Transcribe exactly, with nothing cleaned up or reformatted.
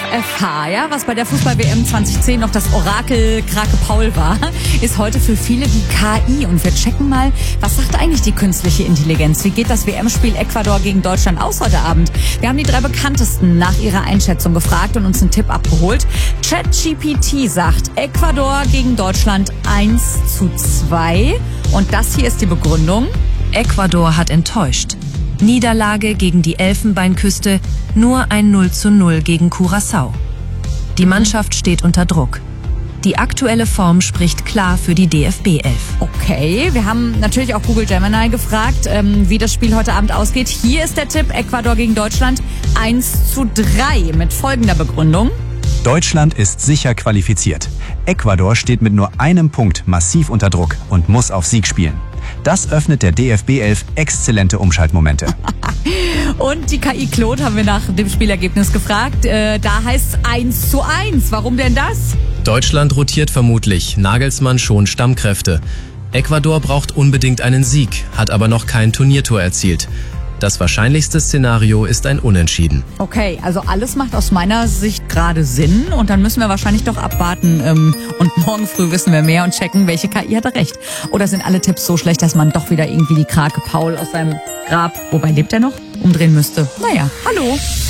F H, ja, was bei der Fußball-W M zwanzig zehn noch das Orakel Krake Paul war, ist heute für viele die K I. Und wir checken mal, was sagt eigentlich die künstliche Intelligenz? Wie geht das W M-Spiel Ecuador gegen Deutschland aus heute Abend? Wir haben die drei Bekanntesten nach ihrer Einschätzung gefragt und uns einen Tipp abgeholt. ChatGPT sagt Ecuador gegen Deutschland eins zu zwei. Und das hier ist die Begründung. Ecuador hat enttäuscht. Niederlage gegen die Elfenbeinküste, nur ein null zu null gegen Curaçao. Die Mannschaft steht unter Druck. Die aktuelle Form spricht klar für die D F B elf. Okay, wir haben natürlich auch Google Gemini gefragt, ähm, wie das Spiel heute Abend ausgeht. Hier ist der Tipp, Ecuador gegen Deutschland eins zu drei mit folgender Begründung. Deutschland ist sicher qualifiziert. Ecuador steht mit nur einem Punkt massiv unter Druck und muss auf Sieg spielen. Das öffnet der D F B elf exzellente Umschaltmomente. Und die K I Claude haben wir nach dem Spielergebnis gefragt. Äh, da heißt es eins zu eins. Warum denn das? Deutschland rotiert vermutlich, Nagelsmann schont Stammkräfte. Ecuador braucht unbedingt einen Sieg, hat aber noch kein Turniertor erzielt. Das wahrscheinlichste Szenario ist ein Unentschieden. Okay, also alles macht aus meiner Sicht gerade Sinn und dann müssen wir wahrscheinlich doch abwarten ähm, und morgen früh wissen wir mehr und checken, welche K I hatte recht. Oder sind alle Tipps so schlecht, dass man doch wieder irgendwie die Krake Paul aus seinem Grab, wobei lebt er noch, umdrehen müsste? Naja, hallo.